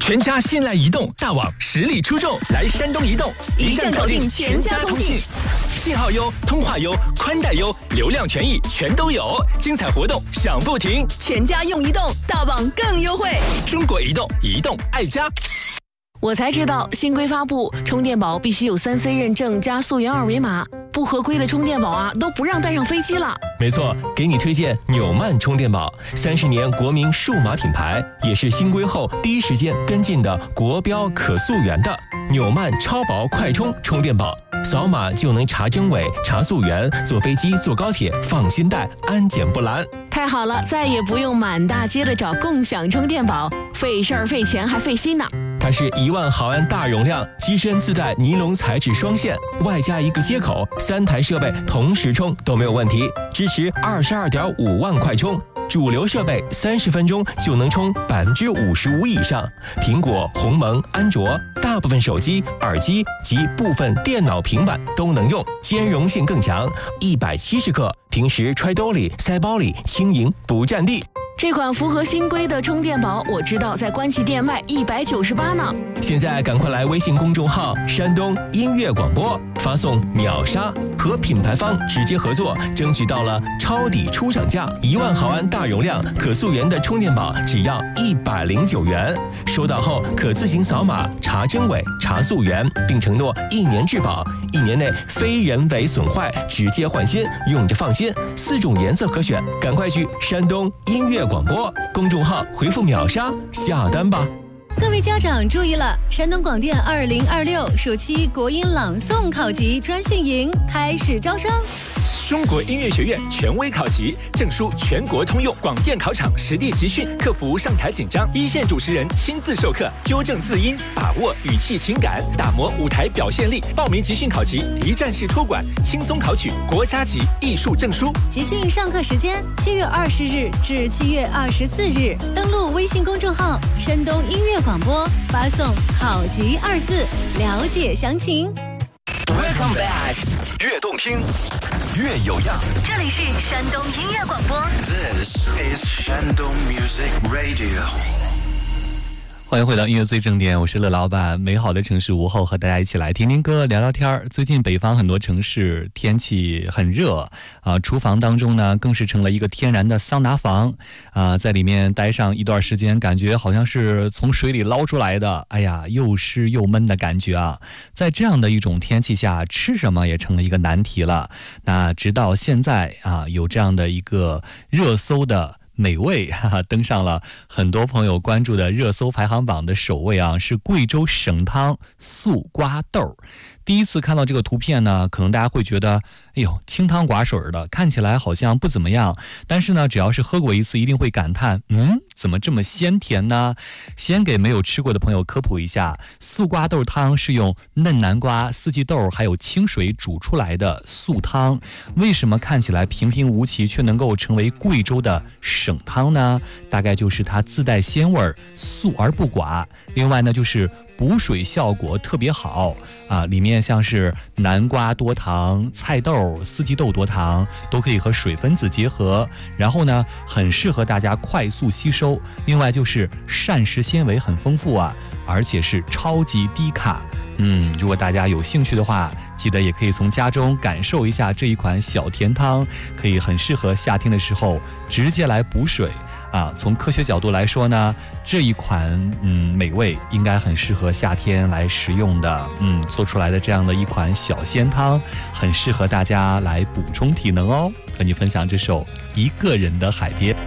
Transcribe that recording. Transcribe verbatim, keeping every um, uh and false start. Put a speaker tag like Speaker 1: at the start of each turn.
Speaker 1: 全家信赖移动，大网实力出众，来山东移动，
Speaker 2: 一站搞定全家通信，
Speaker 1: 信号优，通话优，宽带优，流量权益全都有，精彩活动享不停。
Speaker 2: 全家用移动，大网更优惠。
Speaker 1: 中国移动，移动爱家。
Speaker 3: 我才知道新规发布，充电宝必须有 三 C 认证加溯源二维码，不合规的充电宝啊都不让带上飞机了。
Speaker 4: 没错，给你推荐纽曼充电宝，三十年国民数码品牌，也是新规后第一时间跟进的国标可溯源的纽曼超薄快充充电宝，扫码就能查真伪、查溯源，坐飞机、坐高铁放心带，安检不拦。
Speaker 3: 太好了，再也不用满大街的找共享充电宝，费事儿、费钱还费心呢。
Speaker 4: 它是一万毫安大容量，机身自带尼龙材质双线，外加一个接口，三台设备同时充都没有问题，支持二十二点五万快充。主流设备三十分钟就能充百分之五十五以上，苹果、鸿蒙、安卓大部分手机、耳机及部分电脑、平板都能用，兼容性更强。一百七十克，平时揣兜里、塞包里，轻盈不占地。
Speaker 3: 这款符合新规的充电宝，我知道在官旗店卖一百九十八呢。
Speaker 4: 现在赶快来微信公众号山东音乐广播，发送秒杀，和品牌方直接合作，争取到了超抵出厂价，一万毫安大容量可溯源的充电宝只要一百零九元。收到后可自行扫码查真伪、查溯源，并承诺一年质保，一年内非人为损坏直接换新，用着放心。四种颜色可选，赶快去山东音乐广播公众号回复秒杀下单吧。
Speaker 5: 各位家长注意了，山东广电二零二六暑期国音朗诵考级专训营开始招生。
Speaker 1: 中国音乐学院权威考级，证书全国通用，广电考场实地集训，克服上台紧张，一线主持人亲自授课，纠正字音，把握语气情感，打磨舞台表现力。报名集训考级，一站式托管，轻松考取国家级艺术证书。
Speaker 5: 集训上课时间七月二十日至七月二十四日，登录微信公众号山东音乐广播，发送考级二字了解详情。
Speaker 1: Welcome back， 越动听越有样。
Speaker 2: 这里是山东音乐广播。
Speaker 6: This is Shandong Music Radio。
Speaker 7: 欢迎回到音乐最正点，我是乐老板。美好的城市午后，和大家一起来听听歌、聊聊天。最近北方很多城市天气很热啊，厨房当中呢更是成了一个天然的桑拿房啊，在里面待上一段时间，感觉好像是从水里捞出来的。哎呀，又湿又闷的感觉啊！在这样的一种天气下，吃什么也成了一个难题了。那直到现在啊，有这样的一个热搜的美味哈哈登上了很多朋友关注的热搜排行榜的首位啊，是贵州省汤素瓜豆。第一次看到这个图片呢，可能大家会觉得哎呦清汤寡水的，看起来好像不怎么样，但是呢只要是喝过一次一定会感叹，嗯怎么这么鲜甜呢？先给没有吃过的朋友科普一下，素瓜豆汤是用嫩南瓜、四季豆还有清水煮出来的素汤。为什么看起来平平无奇却能够成为贵州的省汤呢？大概就是它自带鲜味，素而不寡。另外呢就是补水效果特别好啊，里面像是南瓜多糖、菜豆、四季豆多糖都可以和水分子结合，然后呢很适合大家快速吸收。另外就是膳食纤维很丰富啊，而且是超级低卡。嗯，如果大家有兴趣的话，记得也可以从家中感受一下这一款小甜汤，可以很适合夏天的时候直接来补水啊。从科学角度来说呢，这一款嗯美味应该很适合夏天来食用的。嗯，做出来的这样的一款小鲜汤，很适合大家来补充体能哦。和你分享这首《一个人的海边》。